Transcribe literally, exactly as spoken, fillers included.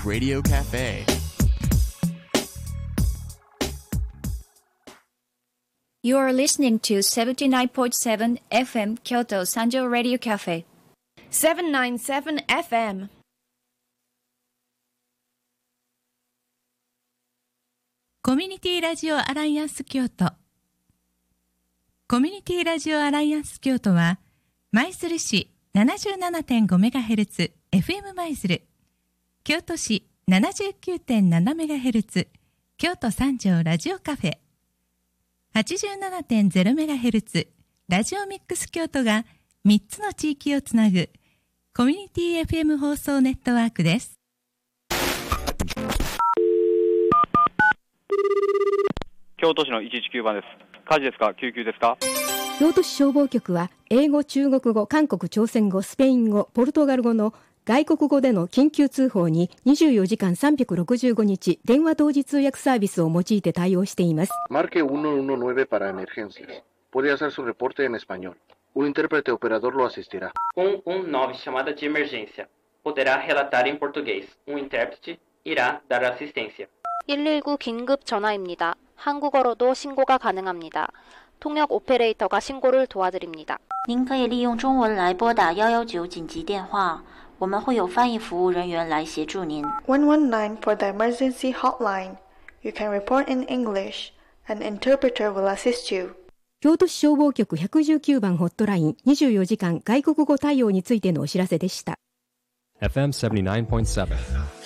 Radio Cafe. You are listening to seventy-nine point seven エフエム Kyoto Sanjo Radio Cafe. seven ninety-seven エフエムコミュニティラジオアライアンス京都。コミュニティラジオアライアンス京都は、舞鶴市 ななじゅうななてんごメガヘルツ エフエム 舞鶴、京都市 ななじゅうきゅうてんななメガヘルツ 京都三条ラジオカフェ、はちじゅうななてんゼロメガヘルツ ラジオミックス京都がみっつの地域をつなぐコミュニティ エフエム 放送ネットワークです。 京都市のいちいちきゅうばんです。火事ですか？救急ですか？ 京都市消防局は英語、中国語、韓国、朝鮮語、スペイン語、ポルトガル語の外国語での緊急通報ににじゅうよじかんさんびゃくろくじゅうごにち電話同時通訳サービスを用いて対応しています。 Marque ciento diecinueve para emergencias. Puede hacer su reporte en español. Un intérprete operador lo asistirá. cento diecinueve chamada de emergência. Poderá relatar em português. Um intérprete irá dar assistência. 일일구 긴급 전화입니다. 한국어로도 신고가 가능합니다. 통역 오페레이터가 신고를 도와드립니다. 您可以利用中文来拨打一一九紧急电话，我们会有翻译服务人员来协助您。 one one nine for the emergency hotline. You can report in English. An interpreter will assist you. 京都市消防局ひゃくじゅうきゅうばんホットラインにじゅうよじかん外国語対応についてのお知らせでした。 エフエムセブンティナインポイントセブン